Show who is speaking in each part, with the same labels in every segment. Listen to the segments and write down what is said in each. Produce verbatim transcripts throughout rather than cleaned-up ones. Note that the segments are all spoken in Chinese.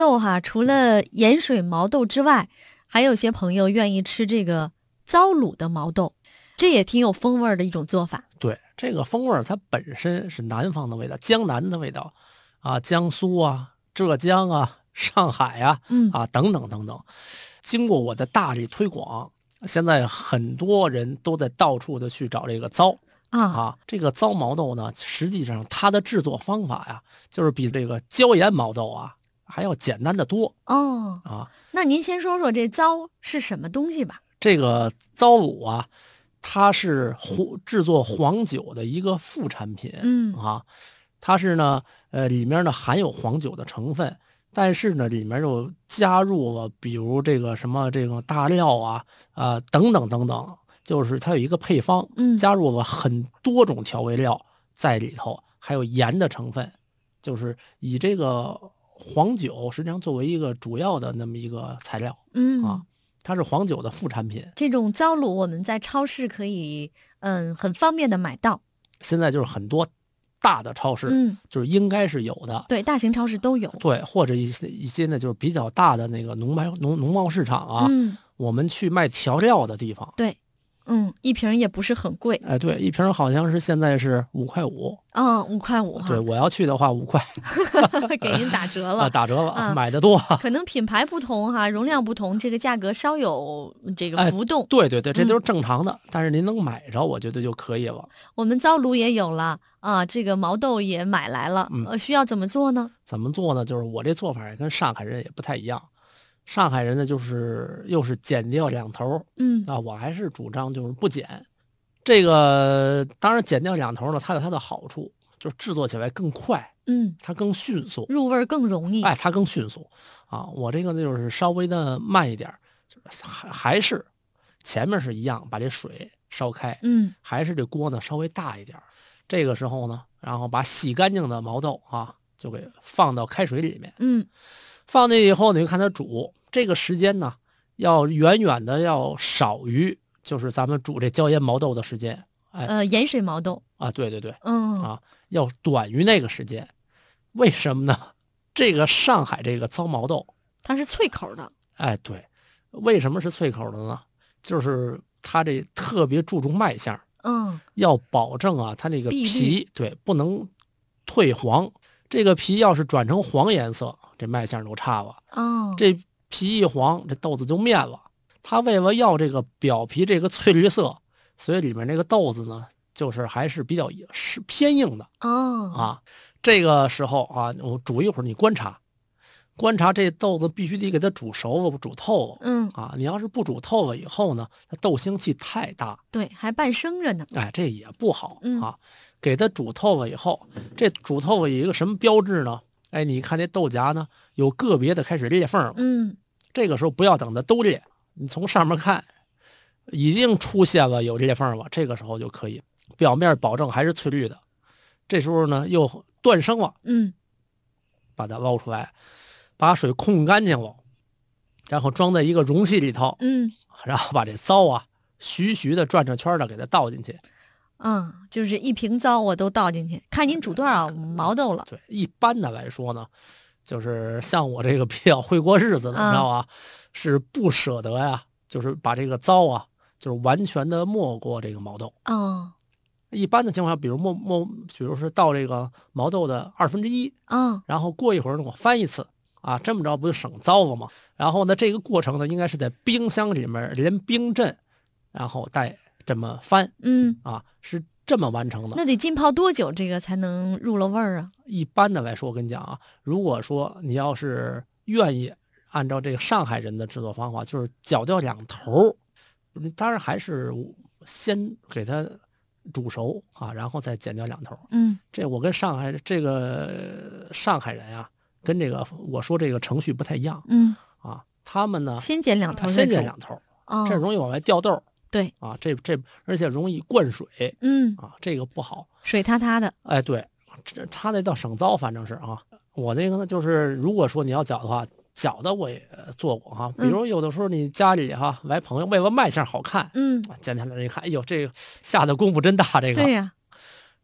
Speaker 1: 豆哈，除了盐水毛豆之外，还有些朋友愿意吃这个糟卤的毛豆，这也挺有风味的一种做法。
Speaker 2: 对，这个风味它本身是南方的味道，江南的味道啊，江苏啊、浙江啊、上海啊、
Speaker 1: 嗯
Speaker 2: 啊等等等等。经过我的大力推广，现在很多人都在到处的去找这个糟。
Speaker 1: 啊，
Speaker 2: 啊，这个糟毛豆呢，实际上它的制作方法呀，就是比这个椒盐毛豆啊还要简单的多
Speaker 1: 哦，
Speaker 2: 啊。
Speaker 1: 那您先说说这糟是什么东西吧？
Speaker 2: 这个糟卤啊，它是黄制作黄酒的一个副产品。
Speaker 1: 嗯
Speaker 2: 啊，它是呢，呃，里面呢含有黄酒的成分，但是呢，里面又加入了比如这个什么这个大料啊啊、呃、等等等等。就是它有一个配方，
Speaker 1: 嗯
Speaker 2: 加入了很多种调味料在里头，还有盐的成分，就是以这个黄酒实际上作为一个主要的那么一个材料。
Speaker 1: 嗯
Speaker 2: 啊，它是黄酒的副产品。
Speaker 1: 这种糟卤我们在超市可以嗯很方便的买到。
Speaker 2: 现在就是很多大的超市，
Speaker 1: 嗯，
Speaker 2: 就是应该是有的。
Speaker 1: 对，大型超市都有。
Speaker 2: 对，或者一些一些呢，就是比较大的那个农卖农农贸市场啊，
Speaker 1: 嗯，
Speaker 2: 我们去卖调料的地方。
Speaker 1: 对，嗯，一瓶也不是很贵。
Speaker 2: 哎，对，一瓶好像是现在是五块五。
Speaker 1: 嗯，五块五哈。
Speaker 2: 对，我要去的话五块。
Speaker 1: 给您打折了。
Speaker 2: 啊，打折了，
Speaker 1: 啊
Speaker 2: 买的多。
Speaker 1: 可能品牌不同哈，容量不同，这个价格稍有这个浮动。
Speaker 2: 哎、对对对，这都是
Speaker 1: 嗯
Speaker 2: 正常的，但是您能买着，我觉得就可以了。
Speaker 1: 我们糟卤也有了啊，这个毛豆也买来了。
Speaker 2: 嗯
Speaker 1: 呃，需要怎么做呢？
Speaker 2: 怎么做呢？就是我这做法也跟上海人也不太一样。上海人呢，就是又是剪掉两头。
Speaker 1: 嗯
Speaker 2: 啊，我还是主张就是不剪。这个当然剪掉两头呢，它有它的好处，就是制作起来更快，
Speaker 1: 嗯，
Speaker 2: 它更迅速。
Speaker 1: 入味儿更容易。
Speaker 2: 哎，它更迅速啊！我这个呢就是稍微的慢一点儿，就是还还是前面是一样，把这水烧开。
Speaker 1: 嗯
Speaker 2: 还是这锅呢稍微大一点儿。这个时候呢，然后把洗干净的毛豆啊，就给放到开水里面。
Speaker 1: 嗯
Speaker 2: 放进去以后，你就看它煮，这个时间呢，要远远的要少于就是咱们煮这椒盐毛豆的时间。哎
Speaker 1: 呃，盐水毛豆。
Speaker 2: 啊，对对对，
Speaker 1: 嗯
Speaker 2: 啊，要短于那个时间。为什么呢？这个上海这个糟毛豆，
Speaker 1: 它是脆口的。
Speaker 2: 哎，对，为什么是脆口的呢？就是它这特别注重卖相，
Speaker 1: 嗯
Speaker 2: 要保证啊，它那个
Speaker 1: 碧绿
Speaker 2: 皮对不能褪黄。这个皮要是转成黄颜色，这卖相就差了。
Speaker 1: 哦，
Speaker 2: 这皮一黄，这豆子就面了。它为了要这个表皮这个翠绿色，所以里面那个豆子呢，就是还是比较是偏硬的
Speaker 1: 哦
Speaker 2: 啊。这个时候啊，我煮一会儿，你观察，观察这豆子必须得给它煮熟了、煮透了。
Speaker 1: 嗯，
Speaker 2: 啊，你要是不煮透了以后呢，它豆腥气太大，
Speaker 1: 对，还半生着呢。
Speaker 2: 哎，这也不好
Speaker 1: 嗯
Speaker 2: 啊。给它煮透了以后，这煮透了有一个什么标志呢？哎，你看这豆荚呢，有个别的开始裂缝了。
Speaker 1: 嗯
Speaker 2: 这个时候不要等它都裂，你从上面看，已经出现了有裂缝了，这个时候就可以，表面保证还是翠绿的。这时候呢，又断生了，
Speaker 1: 嗯
Speaker 2: 把它捞出来，把水控干净了，然后装在一个容器里头，
Speaker 1: 嗯
Speaker 2: 然后把这糟啊徐徐的转着圈的给它倒进去。
Speaker 1: 嗯，就是一瓶糟我都倒进去，看您煮多少毛豆了。
Speaker 2: 对，一般的来说呢，就是像我这个比较会过日子的，
Speaker 1: 嗯
Speaker 2: 你知道吧？是不舍得呀，就是把这个糟啊，就是完全的没过这个毛豆。
Speaker 1: 哦
Speaker 2: 一般的情况下，比如没没，比如说倒这个毛豆的二分之一，
Speaker 1: 哦，
Speaker 2: 然后过一会儿呢，我翻一次啊，这么着不就省糟了吗？然后呢，这个过程呢，应该是在冰箱里面连冰镇，然后再这么翻
Speaker 1: 嗯，
Speaker 2: 啊，是这么完成的。
Speaker 1: 那得浸泡多久这个才能入了味儿啊？
Speaker 2: 一般的来说，我跟你讲啊，如果说你要是愿意按照这个上海人的制作方法，就是绞掉两头儿，你当然还是先给它煮熟啊，然后再剪掉两头儿。
Speaker 1: 嗯
Speaker 2: 这我跟上海这个上海人啊，跟这个我说这个程序不太一样
Speaker 1: 嗯，
Speaker 2: 啊。他们呢，
Speaker 1: 先剪两头再
Speaker 2: 先剪
Speaker 1: 煮。
Speaker 2: 两头儿，
Speaker 1: 哦，
Speaker 2: 这容易往外掉豆儿
Speaker 1: 对，
Speaker 2: 啊，这这而且容易灌水
Speaker 1: 嗯，
Speaker 2: 啊，这个不好。
Speaker 1: 水塌塌的。
Speaker 2: 哎，对，这他那叫省糟，反正是啊。我那个呢，就是如果说你要搅的话，搅的我也做过哈。比如有的时候你家里哈来朋友，为了卖相好看，
Speaker 1: 嗯，
Speaker 2: 剪下来一看，哎呦，这个下的功夫真大，这个。
Speaker 1: 对呀。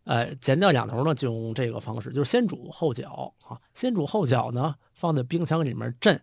Speaker 2: 呃，剪掉两头呢，就用这个方式，就是先煮后搅啊。先煮后搅呢，放在冰箱里面镇，